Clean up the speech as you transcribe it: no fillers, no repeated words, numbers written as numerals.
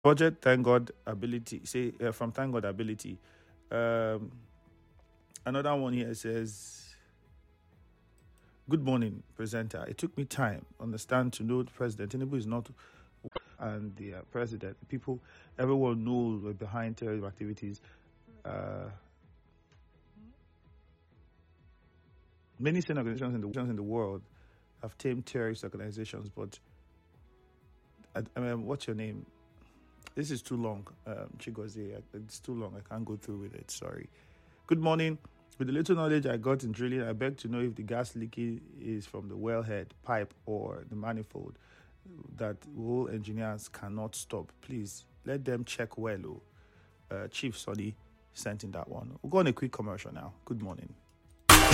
Budget, thank God, ability. Say from thank God ability. Um, Another one here says, "Good morning, presenter. It took me time, understand, to know the President Tinubu is not, and the president. People, everyone knows we're behind terrorism activities. Uh, many sane organizations in the world have tamed terrorist organizations, but I mean, what's your name? This is too long, Chigozie. It's too long. I can't go through with it. Sorry. Good morning. With the little knowledge I got in drilling, I beg to know if the gas leaking is from the wellhead, pipe, or the manifold that all engineers cannot stop. Please let them check well. Chief Sonny sent in that one. We'll go on a quick commercial now. Good morning.